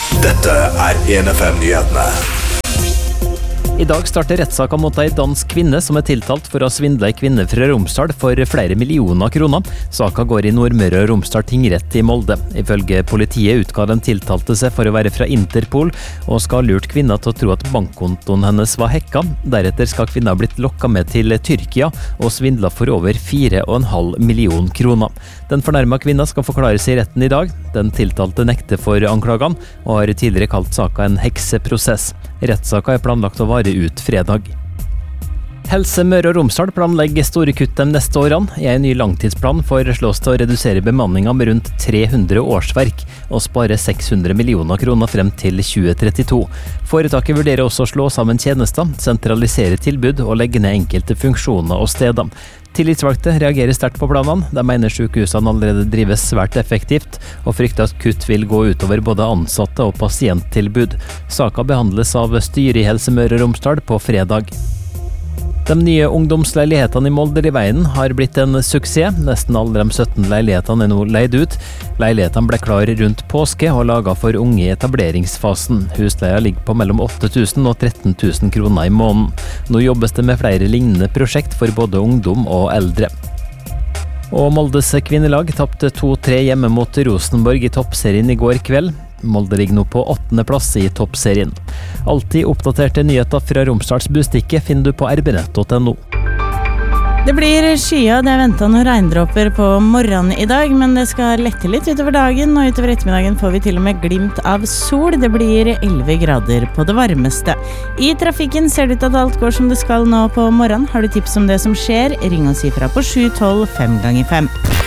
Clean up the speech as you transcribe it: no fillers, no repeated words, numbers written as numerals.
Dette 1FM-nyhetene. I dag starter rettssaken mot en dansk kvinne som tiltalt for å svindle en kvinne fra Romsdal for flere millioner kroner. Saken går i Nordmøre og Romsdal tingrett i Molde. Ifølge politiet utga den tiltalte seg for å være fra Interpol, og skal ha lurt kvinna til å tro at bankkontoen hennes var hacka. Deretter skal kvinna ha blitt lokket med til Tyrkia og svindla for over 4,5 million kroner. Den fornærmede kvinna skal forklare seg i retten i dag. Den tiltalte nekter for anklagene, og har tidligere kalt saken en hekseprosess. Rettssaken er planlagt å vare ut fredag. Helse Møre og Romsdal planlegger store kutt de neste årene. I en ny langtidsplan foreslås det å redusere bemanningen med rundt 300 årsverk og spare 600 millioner kroner frem til 2032. Foretaket vurderer også å slå sammen tjenester, sentralisere tilbud og legge ned enkelte funksjoner og steder. Tillitsvalgte reagerer sterkt på planene. De mener sykehusene allerede drives svært effektivt, og frykter at kutt vil gå utover både ansatte og pasienttilbud. Saken behandles av styret i Helse Møre og Romsdal på fredag. De nye ungdomsleilighetene i Molde i veien har blitt en suksess. Nesten alle de 17 leilighetene er nå leid ut. Leilighetene ble klar rundt påske og laget for unge i etableringsfasen. Husleia ligger på mellom 8.000 og 13.000 kroner i måneden. Nå jobbes det med flere lignende prosjekt for både ungdom og eldre. Og Moldes kvinnelag tapte 2-3 hjemme mot Rosenborg i toppserien i går kveld. Molde ligger nå på 8. plass i toppserien. Alltid oppdaterte nyheter fra Romsdals Bustikke finner du på rbnett.no. Det blir skya, det er ventet noen regndråper på morgenen i dag, men det skal lette litt utover dagen, og utover ettermiddagen får vi til og med glimt av sol. Det blir 11 grader på det varmeste. I trafikken ser det ut at alt går som det skal nå på morgenen. Har du tips om det som skjer? Ring oss ifra på 712 5x5.